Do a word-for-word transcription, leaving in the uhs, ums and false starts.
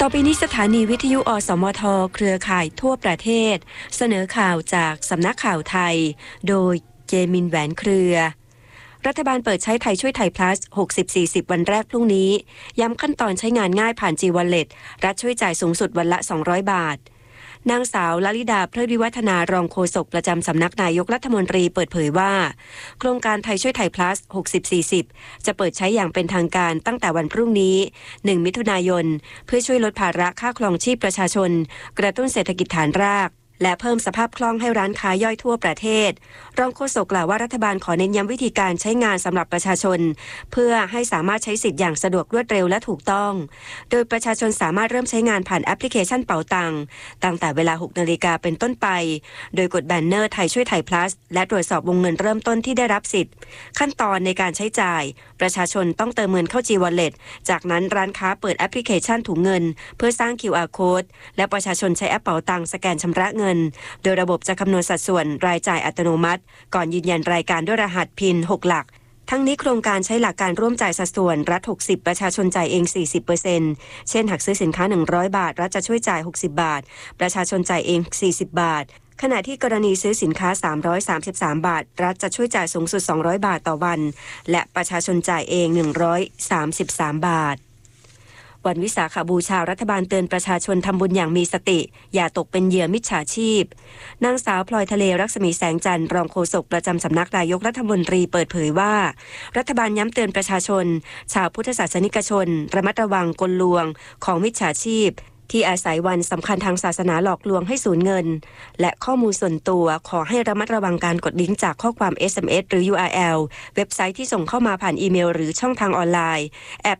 ต่อไปนี้สถานีวิทยุอสมทเครือข่ายทั่วประเทศเสนอข่าวจากสำนักข่าวไทยโดยเจมินแหวนเครือรัฐบาลเปิดใช้ไทยช่วยไทย plus หกสิบ สี่สิบ วันแรกพรุ่งนี้ย้ำขั้นตอนใช้งานง่ายผ่าน G-Wallet รัฐช่วยจ่ายสูงสุดวันละสองร้อยบาทนางสาวลลิดาเพลิดวิวัฒนารองโฆษกประจำสำนักนายกรัฐมนตรีเปิดเผยว่าโครงการไทยช่วยไทย plus หกสิบ สี่สิบ จะเปิดใช้อย่างเป็นทางการตั้งแต่วันพรุ่งนี้หนึ่งมิถุนายนเพื่อช่วยลดภาระค่าครองชีพประชาชนกระตุ้นเศรษฐกิจฐานรากและเพิ่มสภาพคล่องให้ร้านค้าย่อยทั่วประเทศรองโฆษกกล่าวว่ารัฐบาลขอเน้นย้ำวิธีการใช้งานสำหรับประชาชนเพื่อให้สามารถใช้สิทธิ์อย่างสะดวกรวดเร็วและถูกต้องโดยประชาชนสามารถเริ่มใช้งานผ่านแอปพลิเคชันเป๋าตังตั้งแต่เวลา หกนาฬิกาเป็นต้นไปโดยกดแบนเนอร์ไทยช่วยไทย plus และตรวจสอบวงเงินเริ่มต้นที่ได้รับสิทธิ์ขั้นตอนในการใช้จ่ายประชาชนต้องเติมเงินเข้า G-Wallet จากนั้นร้านค้าเปิดแอปพลิเคชันถุงเงินเพื่อสร้าง คิว อาร์ Code และประชาชนใช้แอปเป๋าตังสแกนชำระเงินโดยระบบจะคำนวณสัดส่วนรายจ่ายอัตโนมัติก่อนยืนยันรายการด้วยรหัสพินหกหลักทั้งนี้โครงการใช้หลักการร่วมจ่ายสัดส่วนรัฐหกสิบประชาชนจ่ายเอง สี่สิบเปอร์เซ็นต์ เช่นหากซื้อสินค้าหนึ่งร้อยบาทรัฐจะช่วยจ่ายหกสิบบาทประชาชนจ่ายเองสี่สิบบาทขณะที่กรณีซื้อสินค้าสามร้อยสามสิบสามบาทรัฐจะช่วยจ่ายสูงสุดสองร้อยบาทต่อวันและประชาชนจ่ายเองหนึ่งร้อยสามสิบสามบาทวันวิสาขบูชารัฐบาลเตือนประชาชนทำบุญอย่างมีสติอย่าตกเป็นเหยื่อมิจฉาชีพนางสาวพลอยทะเลรัศมีแสงจันทร์รองโฆษกประจำสำนักนายกรัฐมนตรีเปิดเผยว่ารัฐบาลย้ำเตือนประชาชนชาวพุทธศาสนิกชนระมัดระวังกลลวงของมิจฉาชีพที่อาศัยวันสำคัญทางศาสนาหลอกลวงให้สูญเงินและข้อมูลส่วนตัวขอให้ระมัดระวังการกดลิงก์จากข้อความ เอส เอ็ม เอส หรือ ยู อาร์ แอล เว็บไซต์ที่ส่งเข้ามาผ่านอีเมลหรือช่องทางออนไลน์แอบ